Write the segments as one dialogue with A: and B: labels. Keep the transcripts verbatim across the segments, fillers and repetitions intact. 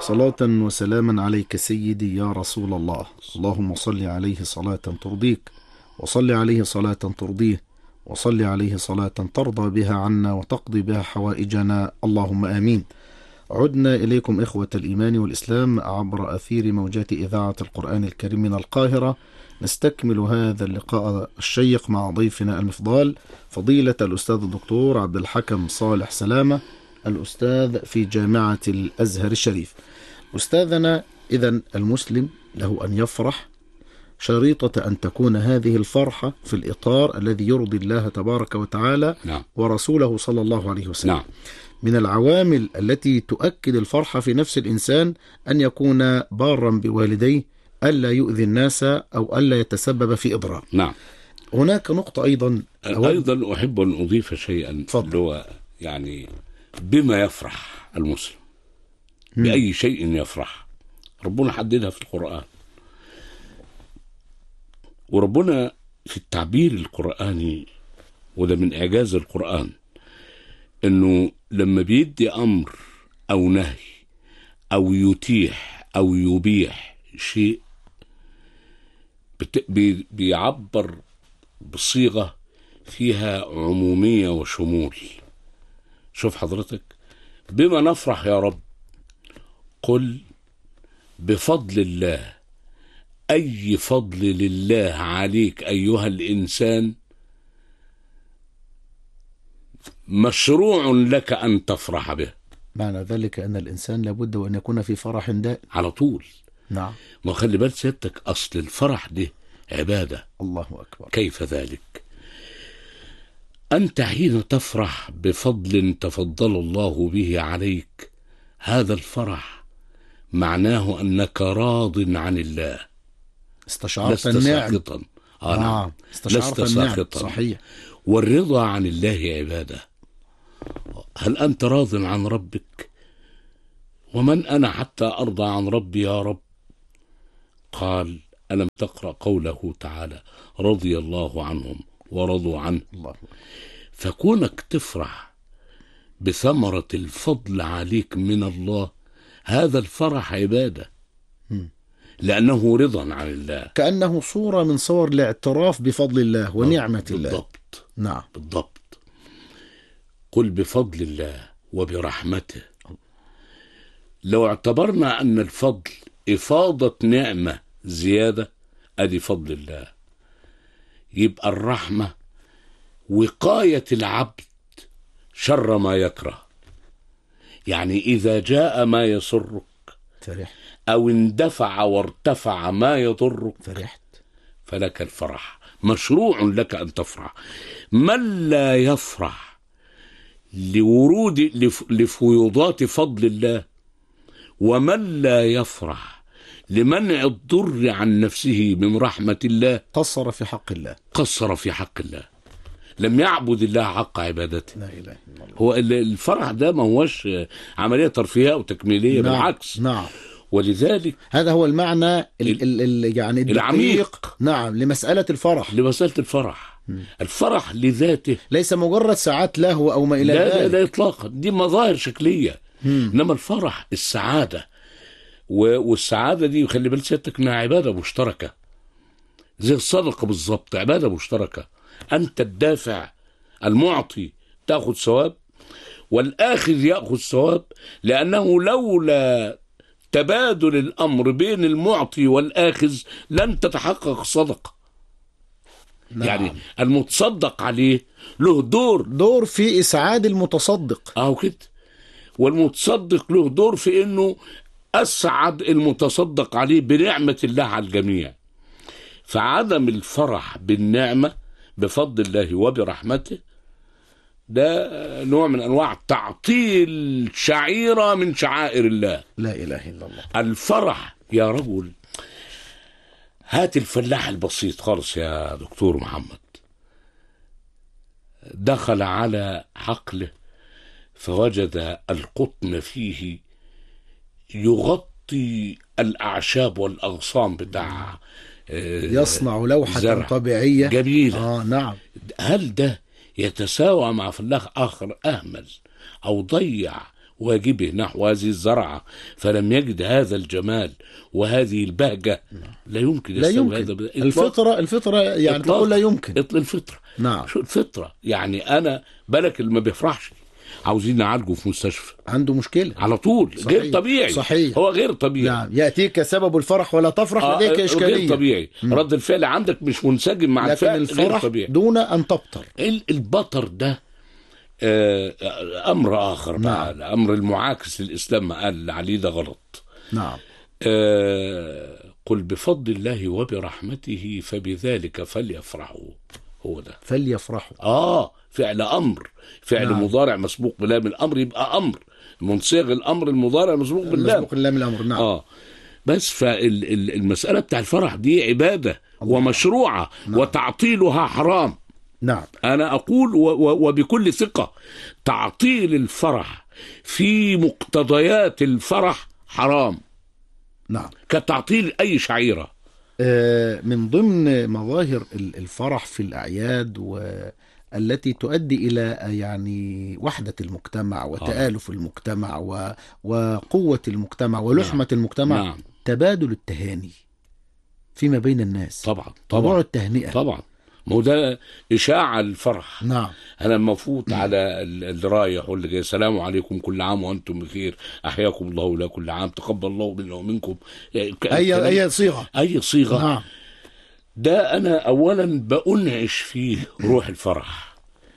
A: صلاة وسلاما عليك سيدي يا رسول الله. اللهم صل عليه صلاة ترضيك، وصل عليه صلاة ترضيه، وصل عليه صلاة ترضى بها عنا وتقضي بها حوائجنا، اللهم آمين. عدنا إليكم إخوة الإيمان والإسلام عبر أثير موجات إذاعة القرآن الكريم من القاهرة، نستكمل هذا اللقاء الشيق مع ضيفنا المفضال فضيلة الأستاذ الدكتور عبد الحكم صالح سلامة، الأستاذ في جامعة الأزهر الشريف. أستاذنا، إذن المسلم له أن يفرح، شريطة أن تكون هذه الفرحة في الإطار الذي يرضي الله تبارك وتعالى
B: نعم.
A: ورسوله صلى الله عليه وسلم.
B: نعم.
A: من العوامل التي تؤكد الفرحة في نفس الإنسان أن يكون بارا بوالديه، ألا يؤذي الناس أو ألا يتسبب في إضرار.
B: نعم.
A: هناك نقطة أيضا
B: أيضا أحب أن أضيف شيئا، اللي يعني بما يفرح المسلم، بأي شيء يفرح. ربنا حددها في القرآن، وربنا في التعبير القرآني، وده من إعجاز القرآن، إنه لما بيدي أمر أو نهي أو يتيح أو يبيح شيء بي بيعبر بصيغة فيها عمومية وشمول. شوف حضرتك، بما نفرح يا رب، قل بفضل الله. أي فضل لله عليك أيها الإنسان مشروع لك أن تفرح به.
A: معنى ذلك أن الإنسان لابد وأن يكون في فرح دائم
B: على طول.
A: نعم.
B: ما خلي بال سيادتك، أصل الفرح ده عبادة.
A: الله أكبر.
B: كيف ذلك؟ أنت حين تفرح بفضل تفضل الله به عليك، هذا الفرح معناه أنك راض عن الله،
A: استشعرت
B: لست
A: النعم.
B: ساخطا. آه
A: نعم.
B: نعم.
A: استشعرت
B: لست
A: النعم.
B: ساخطا.
A: صحيح.
B: والرضا عن الله عبادة. هل أنت راض عن ربك؟ ومن أنا حتى أرضى عن ربي يا رب؟ قال: ألم تقرأ قوله تعالى: رضي الله عنهم ورضوا عنه.
A: الله.
B: فكونك تفرح بثمرة الفضل عليك من الله، هذا الفرح عبادة، لأنه رضا عن الله،
A: كأنه صورة من صور الاعتراف بفضل الله ونعمة الله.
B: بالضبط.
A: نعم.
B: بالضبط. قل بفضل الله وبرحمته. لو اعتبرنا أن الفضل إفاضة نعمة زيادة، أدي فضل الله، يبقى الرحمة وقاية العبد شر ما يكره. يعني إذا جاء ما يسرك
A: فرحت،
B: أو اندفع وارتفع ما يضرك،
A: فرحت،
B: فلك الفرح، مشروع لك أن تفرح. من لا يفرح لورود لفيوضات فضل الله، ومن لا يفرح لمنع الضر عن نفسه من رحمة الله،
A: قصر في حق الله،
B: قصر في حق الله، لم يعبد الله حق عبادته.
A: لا إله إلا الله.
B: هو الفرح ده ما هوش عملية ترفيهية أو تكميلية،
A: نعم.
B: بالعكس.
A: نعم.
B: ولذلك
A: هذا هو المعنى ال ال ال يعني
B: العميق،
A: نعم، لمسألة الفرح،
B: لمسألة الفرح. م. الفرح لذاته
A: ليس مجرد ساعات لهو أو ما إلى
B: لا
A: ذلك.
B: لا لا إطلاقا، دي مظاهر شكلية. م. إنما الفرح السعادة، والسعادة دي خلي بال سيادتك إنها عبادة مشتركة، زي الصدقة بالظبط، عبادة مشتركة. أنت الدافع المعطي تأخذ ثواب، والآخذ يأخذ ثواب، لأنه لولا تبادل الأمر بين المعطي والآخذ لن تتحقق الصدقة. نعم. يعني المتصدق عليه له دور
A: دور في إسعاد المتصدق،
B: أو كده، والمتصدق له دور في إنه أسعد المتصدق عليه بنعمة الله على الجميع. فعدم الفرح بالنعمة بفضل الله وبرحمته ده نوع من أنواع تعطيل شعيرة من شعائر الله.
A: لا إله إلا الله.
B: الفرح يا رجل، هات الفلاح البسيط خالص يا دكتور محمد، دخل على حقله فوجد القطن فيه يغطي الأعشاب والأغصان بتاع
A: يصنع لوحة طبيعية
B: جميلة.
A: آه نعم.
B: هل ده يتساوى مع فلاح آخر أهمل أو ضيع واجبه نحو هذه الزرعة فلم يجد هذا الجمال وهذه البهجة لا يمكن
A: لا
B: يستوي
A: يمكن.
B: هذا ب- إطلاق.
A: الفطرة الفطرة يعني
B: إطلاق.
A: تقول لا يمكن.
B: إطلاق الفطرة.
A: نعم.
B: شو الفطرة يعني؟ أنا بالك اللي ما بيفرحش عاوزين نعالجه في مستشفى
A: عنده مشكلة
B: على طول.
A: صحيح.
B: غير طبيعي.
A: صحيح.
B: هو غير طبيعي.
A: نعم. يأتيك سبب الفرح ولا تفرح
B: آه
A: لديك إشكالية.
B: غير طبيعي. م. رد الفعل عندك مش منسجم مع
A: لكن
B: الفعل. غير
A: الفرح
B: طبيعي
A: دون أن تبطر.
B: ال- البطر ده آه، أمر آخر بقى.
A: نعم.
B: الأمر المعاكس للإسلام ما قال عليه ده غلط.
A: نعم.
B: آه، قل بفضل الله وبرحمته فبذلك فليفرحوا. هو ده
A: فليفرحوا.
B: آه فعل أمر، فعل
A: نعم.
B: مضارع مسبوق بلام الأمر يبقى أمر من صيغ الأمر المضارع مسبوق باللام.
A: مسبوق اللام الأمر. نعم.
B: آه بس فالمسألة بتاع الفرح دي عبادة ومشروعة. نعم. وتعطيلها حرام.
A: نعم.
B: أنا أقول و- و- وبكل ثقة تعطيل الفرح في مقتضيات الفرح حرام
A: نعم.
B: كتعطيل أي شعيرة.
A: آه، من ضمن مظاهر ال- الفرح في الأعياد والتي تؤدي إلى آه، يعني وحدة المجتمع وتآلف المجتمع و- وقوة المجتمع ولحمة المجتمع.
B: نعم.
A: تبادل التهاني فيما بين الناس.
B: طبعا
A: موضوع
B: طبعا
A: التهنئة.
B: طبعا. ما هو ده إشاعة الفرح.
A: نعم.
B: أنا لما أفوت على ال- اللي رايح واللي جاي السلام عليكم كل عام وأنتم بخير أحياكم الله ولا كل عام تقبل الله منا ومنكم
A: أي أي صيغة.
B: أي صيغة.
A: نعم.
B: ده أنا أولا بأنعش فيه روح الفرح.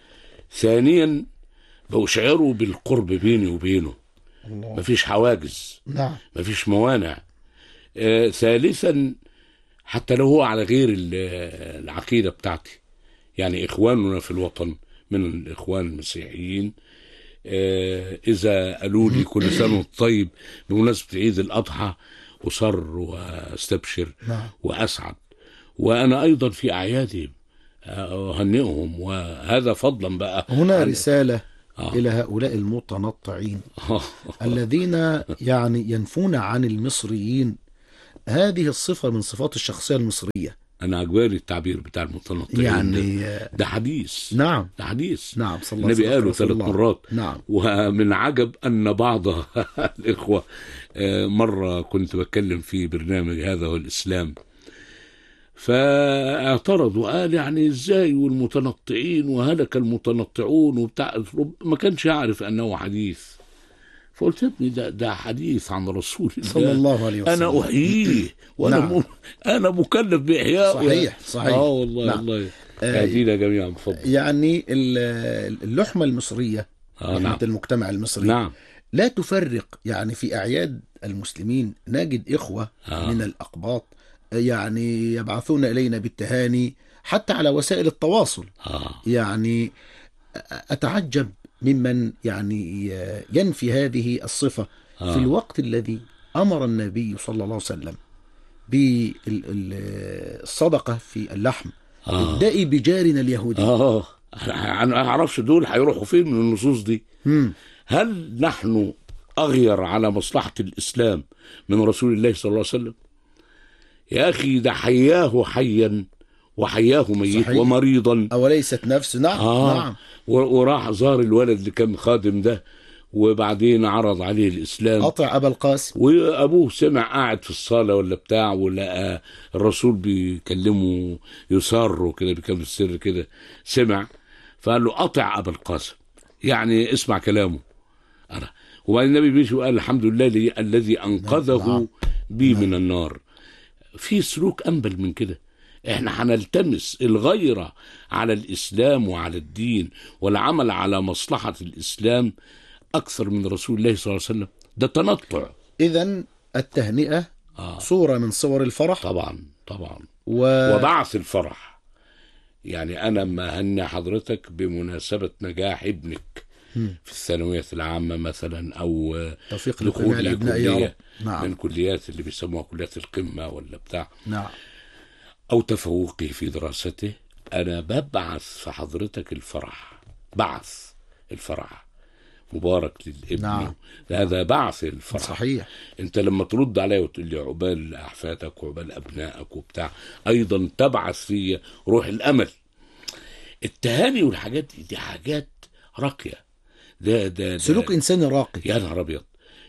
B: ثانيا بأشعره بالقرب بيني وبينه.
A: الله.
B: مفيش حواجز.
A: نعم.
B: مفيش موانع. آه ثالثا حتى لو هو على غير ال- العقيدة بتاعتي، يعني إخواننا في الوطن من الإخوان المسيحيين آه إذا قالوا لي كل سنة وأنت طيب بمناسبة عيد الأضحى أصر وأستبشر
A: نعم.
B: وأسعد. وأنا أيضا في أعيادهم أهنئهم، وهذا فضلا بقى.
A: هنا
B: عن-
A: رسالة
B: آه.
A: إلى هؤلاء المتنطعين الذين يعني ينفون عن المصريين هذه الصفة من صفات الشخصية المصرية.
B: أنا عجباني التعبير بتاع المتنطعين.
A: يعني
B: ده, ده حديث.
A: نعم.
B: ده حديث.
A: نعم. صلى الله عليه
B: النبي
A: وسلم.
B: قاله
A: رسول
B: ثلاث
A: الله.
B: مرات.
A: نعم.
B: ومن عجب أن بعض الإخوة آه، مرة كنت بتكلم في برنامج هذا هو الإسلام فاعترضوا قال يعني ازاي والمتنطعين وهلك المتنطعون وبتاع، ما كانش يعرف أنه حديث. فقلت ابني ده, ده حديث عن رسول الله
A: صلى الله عليه وسلم.
B: أنا أحييه وأنا
A: نعم.
B: م... أنا مكلف بإحياء.
A: صحيح صحيح.
B: آه والله.
A: نعم.
B: والله
A: آه،
B: يهدينا جميعا بفضل.
A: يعني ال- اللحمة المصرية
B: آه
A: لحمة
B: نعم.
A: المجتمع المصري
B: نعم.
A: لا تفرق. يعني في أعياد المسلمين نجد إخوة
B: آه.
A: من الأقباط يعني يبعثون إلينا بالتهاني حتى على وسائل التواصل.
B: آه.
A: يعني أتعجب ممن يعني ينفي هذه الصفة
B: آه.
A: في الوقت الذي أمر النبي صلى الله عليه وسلم بالصدقة في اللحم.
B: آه.
A: ابدأي بجارنا اليهودي.
B: آه أنا ما أعرفش دول هيروحوا فين من النصوص دي.
A: مم.
B: هل نحن أغير على مصلحة الإسلام من رسول الله صلى الله عليه وسلم؟ يا أخي ده حياه حيا وحياه ميت
A: صحيح.
B: ومريضا.
A: أوليست نفس. نعم.
B: آه.
A: نعم.
B: و- وراح زار الولد اللي كان خادم ده وبعدين عرض عليه الإسلام.
A: أطع أبا القاسم.
B: وأبوه سمع قاعد في الصالة ولا بتاع ولقى الرسول بيكلمه يسار كده بيكلم السر كده، سمع فقال له أطع أبا القاسم يعني اسمع كلامه. أنا وبعدين النبي مشي وقال الحمد لله لي الذي أنقذه
A: نعم.
B: بي من النار. في سلوك أنبل من كده. احنا هنلتمس الغيرة على الإسلام وعلى الدين والعمل على مصلحة الإسلام أكثر من رسول الله صلى الله عليه وسلم. ده تنطع.
A: إذن التهنئة
B: آه.
A: صورة من صور الفرح.
B: طبعا طبعا.
A: و...
B: وبعث الفرح. يعني أنا ما هني حضرتك بمناسبة نجاح ابنك
A: مم.
B: في الثانوية العامة مثلا أو
A: توفيق لجميع
B: دخول
A: الأبناء يا
B: كلية
A: رب. نعم.
B: من كليات اللي بيسموها كليات القمة ولا بتاع،
A: نعم.
B: أو تفوقه في دراسته، أنا ببعث في حضرتك الفرح. بعث الفرح مبارك للابن.
A: نعم.
B: هذا بعث الفرح.
A: صحيح.
B: انت لما ترد عليا وتقول لي عقبال احفادك وعقبال ابنائك وبتاع، ايضا تبعث في روح الامل. التهاني والحاجات دي, دي حاجات راقيه. ده ده, ده
A: سلوك إنساني راقي.
B: يا نهار أبيض.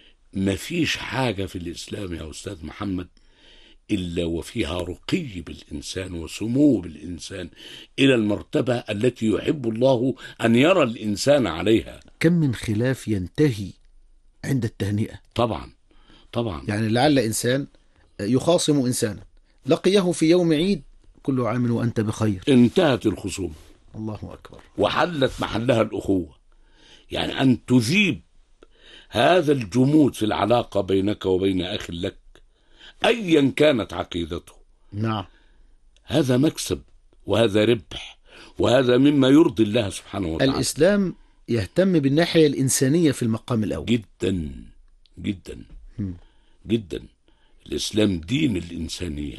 B: مفيش حاجة في الإسلام يا أستاذ محمد إلا وفيها رقي بالإنسان وسمو بالإنسان إلى المرتبة التي يحب الله أن يرى الإنسان عليها.
A: كم من خلاف ينتهي عند التهنئة.
B: طبعا طبعا.
A: يعني لعل إنسان يخاصم إنسانا لقيه في يوم عيد، كل عام وأنت بخير،
B: انتهت الخصوم.
A: الله أكبر.
B: وحلت محلها الأخوة. يعني أن تذيب هذا الجمود في العلاقة بينك وبين أخ لك أيا كانت عقيدته.
A: نعم.
B: هذا مكسب وهذا ربح وهذا مما يرضي الله سبحانه وتعالى.
A: الإسلام يهتم بالناحية الإنسانية في المقام الأول
B: جدا جدا م. جدا. الإسلام دين الإنسانية.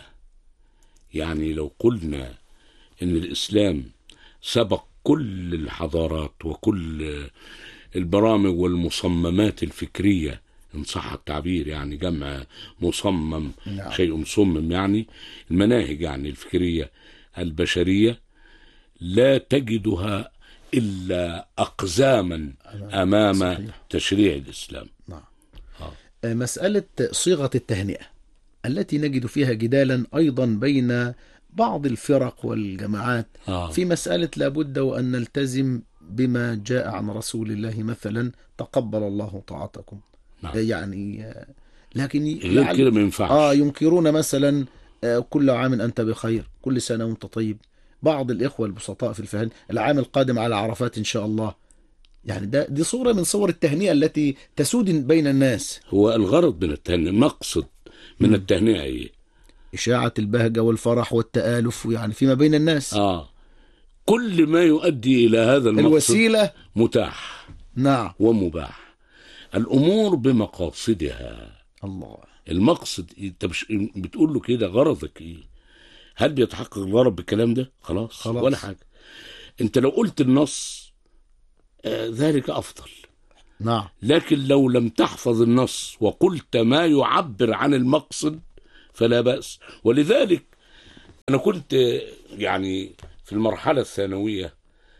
B: يعني لو قلنا إن الإسلام سبق كل الحضارات وكل البرامج والمصممات الفكرية، إن صح التعبير، يعني جمع مصمم. نعم. شيء مصمم يعني المناهج يعني الفكرية البشرية لا تجدها إلا أقزاما أمام صحيح. تشريع الإسلام.
A: نعم. آه. مسألة صيغة التهنئة التي نجد فيها جدالا أيضا بين بعض الفرق والجماعات آه. في مسألة لابد وأن نلتزم بما جاء عن رسول الله، مثلا تقبل الله طاعتكم. نعم. يعني لكن
B: غير كده ما ينفعش.
A: آه ينكرون مثلا كل عام أنت بخير، كل سنة وأنت طيب. بعض الإخوة البسطاء في الفهم العام القادم على عرفات إن شاء الله. يعني ده دي صورة من صور التهنئة التي تسود بين الناس.
B: هو الغرض من التهنئة، مقصد من م. التهنئة إيه؟
A: إشاعة البهجة والفرح والتآلف يعني فيما بين الناس.
B: آه كل ما يؤدي إلى هذا المقصد
A: الوسيلة
B: متاح.
A: نعم.
B: ومباح. الأمور بمقاصدها.
A: الله.
B: المقصد أنت مش بتقول له كده غرضك إيه؟ هل بيتحقق الغرض بالكلام ده؟ خلاص. خلاص ولا حاجة. أنت لو قلت النص آه ذلك أفضل.
A: نعم.
B: لكن لو لم تحفظ النص وقلت ما يعبر عن المقصد فلا بأس. ولذلك أنا كنت يعني في المرحلة الثانوية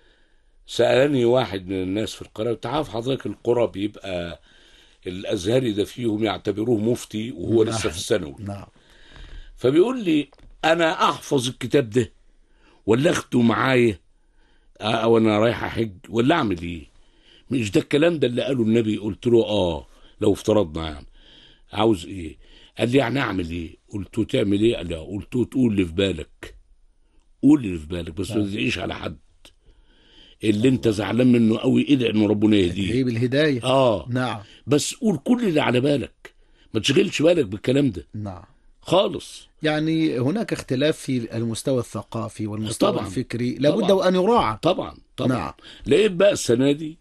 B: سألني واحد من الناس في القرى، تعرف حضرتك القرى بيبقى الأزهري ده فيهم يعتبروه مفتي وهو نعم. لسه في الثانوي.
A: نعم.
B: فبيقول لي أنا أحفظ الكتاب ده ولا أخده معايا أو أنا رايح أحج ولا أعمل إيه؟ مش ده الكلام ده اللي قاله النبي؟ قلت له آه لو افترضنا يعني عاوز إيه؟ قال لي يعني أعمل إيه؟ قلت له تعمل إيه؟ قال لي قلت له تقول اللي في بالك، قول اللي في بالك بس ما تدعيش على حد. اللي انت زعلان منه قوي ادعي ان ربنا يهديه.
A: هي بالهدايه.
B: اه
A: نعم.
B: بس قول كل اللي على بالك، ما تشغلش بالك بالكلام ده.
A: نعم.
B: خالص.
A: يعني هناك اختلاف في المستوى الثقافي والمستوى
B: طبعًا.
A: الفكري لابد وان يراعى.
B: طبعا طبعا.
A: نعم.
B: لقيت بقى السنه دي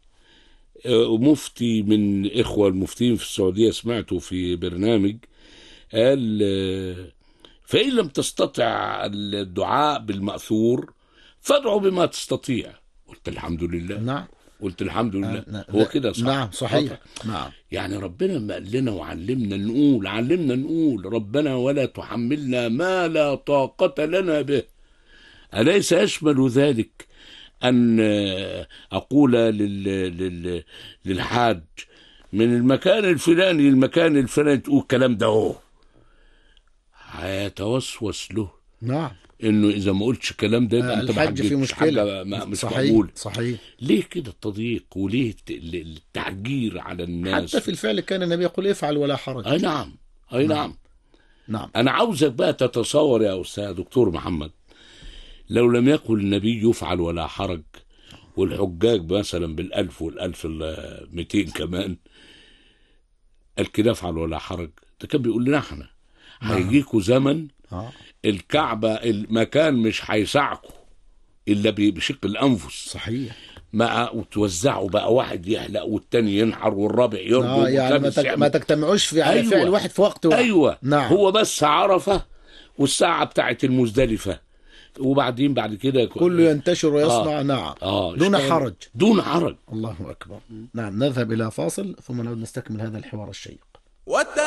B: مفتي من اخوه المفتين في السعوديه سمعته في برنامج قال فإن لم تستطع الدعاء بالمأثور فادعوا بما تستطيع. قلت الحمد لله.
A: نعم.
B: قلت الحمد لله. نعم. هو كده صح.
A: نعم صحيح. نعم.
B: يعني ربنا ما قال لنا وعلمنا نقول، علمنا نقول ربنا ولا تحملنا ما لا طاقة لنا به. أليس يشمل ذلك أن أقول لل... لل... للحاج من المكان الفلاني للمكان الفلاني تقول الكلام ده هو هيتوسوس له.
A: نعم.
B: انه اذا ما قلتش الكلام ده يبقى
A: انت ما حجتش في مشكله.
B: مش
A: صحيح.
B: مقبول.
A: صحيح.
B: ليه كده التضييق وليه التعجير على الناس؟
A: حتى في الفعل كان النبي يقول افعل ولا حرج.
B: اي نعم. اي نعم. نعم.
A: نعم.
B: انا عاوزك بقى تتصور يا استاذ دكتور محمد، لو لم يقل النبي يفعل ولا حرج والحجاج مثلا بالالف والالف المئتين كمان قال كده افعل ولا حرج، ده كان بيقول لنا احنا هيجيكوا زمن
A: آه.
B: الكعبة المكان مش هيسعكوا إلا بشق الأنفس.
A: صحيح.
B: ما وتوزعوا بقى واحد يحلق والتاني ينحر والرابع يرجو.
A: آه يعني ما, تك... ما تجتمعوش في أيوة. فعل واحد في وقت واحد.
B: أيوة.
A: نعم.
B: هو بس عرفة والساعة بتاعت المزدلفة وبعدين بعد كده
A: كله ينتشر ويصنع. آه. نعم.
B: آه.
A: دون حرج.
B: دون حرج.
A: الله أكبر. نعم. نذهب إلى فاصل ثم نعود نستكمل هذا الحوار الشيق.